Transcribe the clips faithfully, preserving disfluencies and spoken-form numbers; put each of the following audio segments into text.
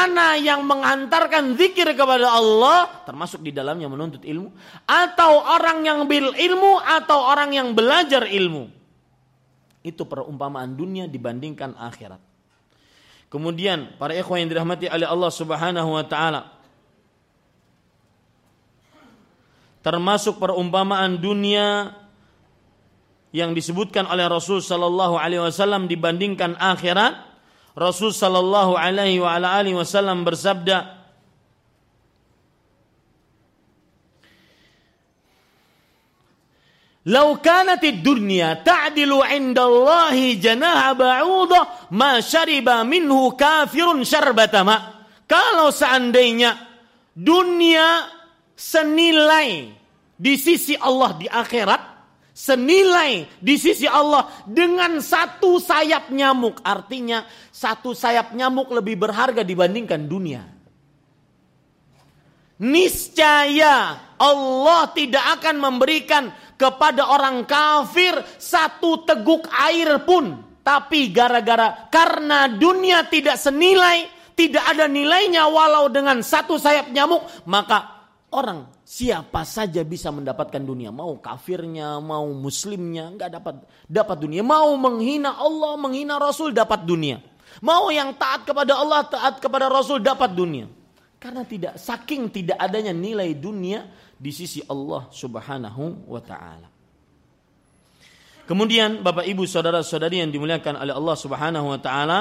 mana yang menghantarkan zikir kepada Allah, termasuk di dalamnya menuntut ilmu, atau orang yang bil ilmu, atau orang yang belajar ilmu. Itu perumpamaan dunia dibandingkan akhirat. Kemudian para ikhwan yang dirahmati oleh Allah Subhanahu wa taala, termasuk perumpamaan dunia yang disebutkan oleh Rasul sallallahu alaihi wasallam dibandingkan akhirat. Rasul sallallahu alaihi wa ala alihi wasallam bersabda, "Lau kanatid dunya ta'dilu 'indallahi janaha ba'udah ma syariba minhu kafirun syarbata ma." Kalau seandainya dunia senilai di sisi Allah di akhirat, senilai di sisi Allah dengan satu sayap nyamuk. Artinya satu sayap nyamuk lebih berharga dibandingkan dunia. Niscaya Allah tidak akan memberikan kepada orang kafir satu teguk air pun. Tapi gara-gara karena dunia tidak senilai, tidak ada nilainya walau dengan satu sayap nyamuk, maka orang siapa saja bisa mendapatkan dunia, mau kafirnya, mau muslimnya, enggak dapat dapat dunia. Mau menghina Allah, menghina Rasul, dapat dunia. Mau yang taat kepada Allah, taat kepada Rasul, dapat dunia. Karena tidak saking tidak adanya nilai dunia di sisi Allah Subhanahu wa taala. Kemudian Bapak Ibu saudara-saudari yang dimuliakan oleh Allah Subhanahu wa taala,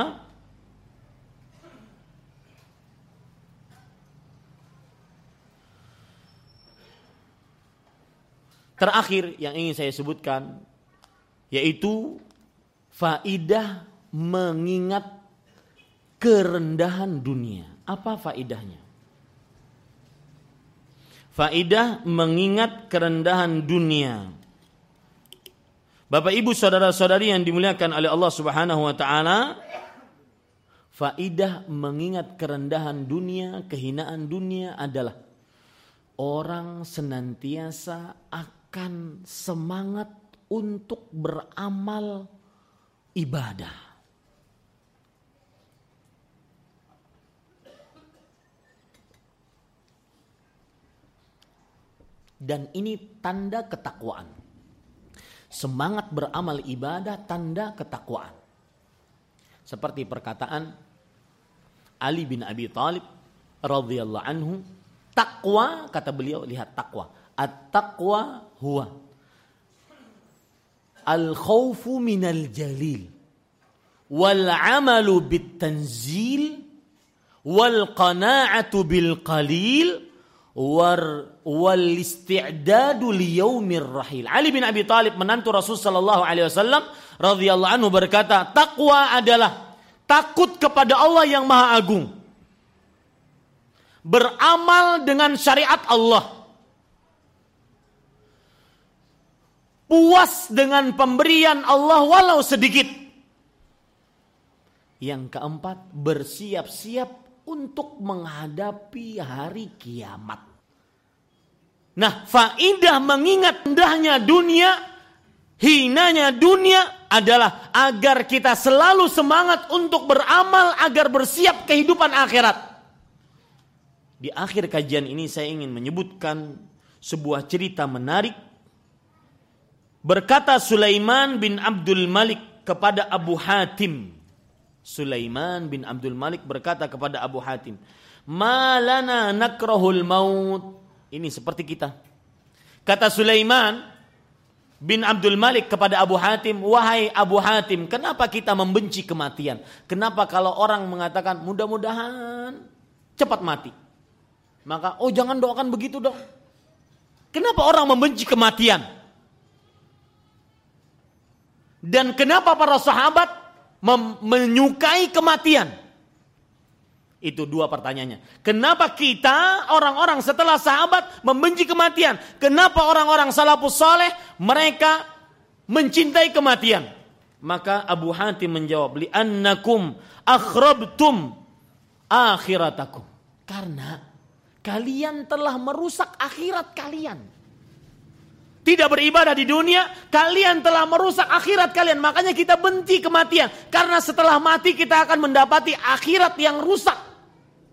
terakhir yang ingin saya sebutkan yaitu faidah mengingat kerendahan dunia. Apa faidahnya? Faidah mengingat kerendahan dunia. Bapak Ibu saudara-saudari yang dimuliakan oleh Allah Subhanahu wa taala, faidah mengingat kerendahan dunia, kehinaan dunia adalah orang senantiasa akan semangat untuk beramal ibadah. Dan ini tanda ketakwaan. Semangat beramal ibadah tanda ketakwaan. Seperti perkataan Ali bin Abi Thalib radhiyallahu anhu, takwa, kata beliau, lihat takwa. At-taqwa huwa al-khawfu minal jalil wal amalu bit tanzil wal qana'atu bil qalil war wal isti'dadu li yaumir rahil. Ali bin Abi Thalib, menantu Rasul sallallahu alaihi wasallam radhiyallahu anhu, berkata, takwa adalah takut kepada Allah yang Maha Agung, beramal dengan syariat Allah, puas dengan pemberian Allah walau sedikit. Yang keempat, bersiap-siap untuk menghadapi hari kiamat. Nah, faidah mengingat rendahnya dunia, hinanya dunia adalah agar kita selalu semangat untuk beramal agar bersiap kehidupan akhirat. Di akhir kajian ini saya ingin menyebutkan sebuah cerita menarik. Berkata Sulaiman bin Abdul Malik kepada Abu Hatim. Sulaiman bin Abdul Malik berkata kepada Abu Hatim, "Ma lana nakrahul maut." Ini seperti kita. Kata Sulaiman bin Abdul Malik kepada Abu Hatim, "Wahai Abu Hatim, kenapa kita membenci kematian? Kenapa kalau orang mengatakan mudah-mudahan cepat mati? Maka, oh jangan doakan begitu dong. Kenapa orang membenci kematian? Dan kenapa para sahabat Mem- menyukai kematian?" Itu dua pertanyaannya. Kenapa kita orang-orang setelah sahabat membenci kematian? Kenapa orang-orang salafus saleh mereka mencintai kematian? Maka Abu Hatim menjawab, "Li'annakum akhrabtum akhiratakum." Karena kalian telah merusak akhirat kalian. Tidak beribadah di dunia, kalian telah merusak akhirat kalian. Makanya kita benci kematian. Karena setelah mati kita akan mendapati akhirat yang rusak.